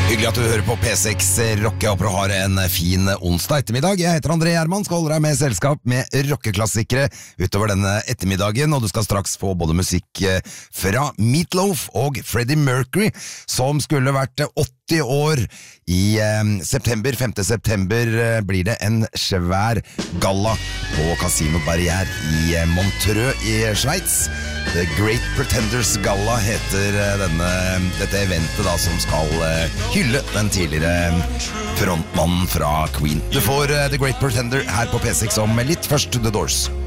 Hyggelig at du hører på P6 Rock. Jeg håper du har en fin onsdag ettermiddag. Jeg heter André Hermann, skal holde deg med selskap med rockeklassikere utover denne ettermiddagen, og du skal straks få både musikk fra Meatloaf og Freddie Mercury, som skulle vært 80 år i september. 5. september blir det en svær galla på Casino Barrière i Montreux i Schweiz. The Great Pretenders Galla heter dette eventet da, som skal hylle den tidligere frontmannen fra Queen. Du får The Great Pretender her på P6 om litt. Først The Doors.